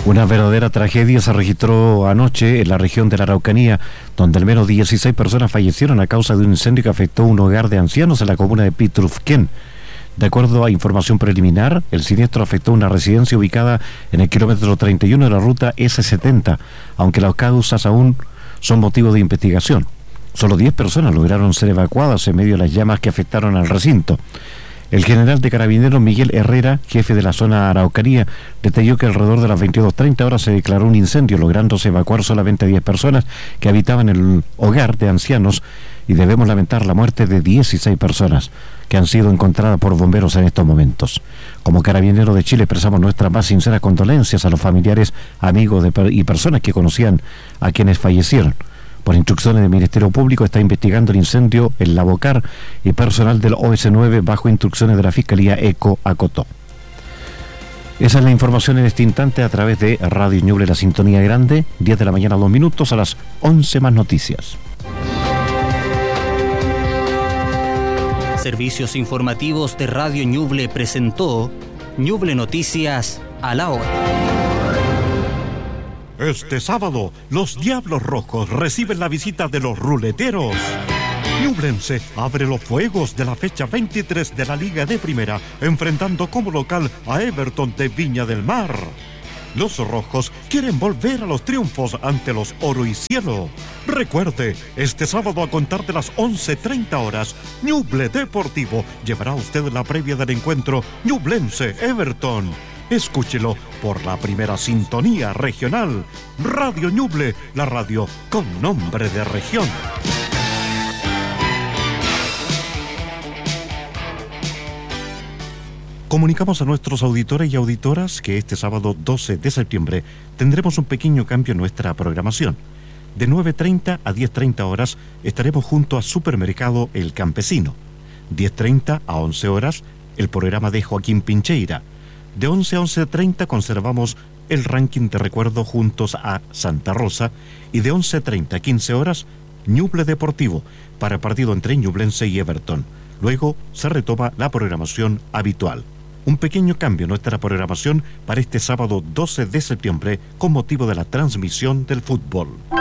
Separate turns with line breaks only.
Una verdadera tragedia se registró anoche en la región de la Araucanía, donde al menos 16 personas fallecieron a causa de un incendio que afectó un hogar de ancianos en la comuna de Pitrufquén. De acuerdo a información preliminar, el siniestro afectó una residencia ubicada en el kilómetro 31 de la ruta S70, aunque las causas aún son motivo de investigación. Solo 10 personas lograron ser evacuadas en medio de las llamas que afectaron al recinto. El general de Carabineros Miguel Herrera, jefe de la zona Araucanía, detalló que alrededor de las 22:30 horas se declaró un incendio, lográndose evacuar solamente 10 personas que habitaban el hogar de ancianos, y debemos lamentar la muerte de 16 personas que han sido encontradas por bomberos en estos momentos. Como Carabineros de Chile expresamos nuestras más sinceras condolencias a los familiares, amigos y personas que conocían a quienes fallecieron. Por instrucciones del Ministerio Público está investigando el incendio en La Bocar, y personal del OS9 bajo instrucciones de la Fiscalía ECO acotó. Esa es la información en este instante a través de Radio Ñuble, la sintonía grande, 10 de la mañana, 2 minutos, a las 11 más noticias.
Servicios informativos de Radio Ñuble presentó Ñuble Noticias a la hora.
Este sábado, los Diablos Rojos reciben la visita de los ruleteros. Ñublense abre los fuegos de la fecha 23 de la Liga de Primera, enfrentando como local a Everton de Viña del Mar. Los rojos quieren volver a los triunfos ante los Oro y Cielo. Recuerde, este sábado a contar de las 11:30 horas, Ñuble Deportivo llevará a usted la previa del encuentro Ñublense-Everton. Escúchelo por la primera sintonía regional. Radio Ñuble, la radio con nombre de región. Comunicamos a nuestros auditores y auditoras que este sábado 12 de septiembre tendremos un pequeño cambio en nuestra programación. De 9:30 a 10:30 horas estaremos junto a Supermercado El Campesino. 10:30 a 11 horas, el programa de Joaquín Pincheira. De 11 a 11:30 conservamos el ranking de recuerdo juntos a Santa Rosa, y de 11:30 a 15 horas, Ñuble Deportivo, para el partido entre Ñublense y Everton. Luego se retoma la programación habitual. Un pequeño cambio en nuestra programación para este sábado 12 de septiembre con motivo de la transmisión del fútbol.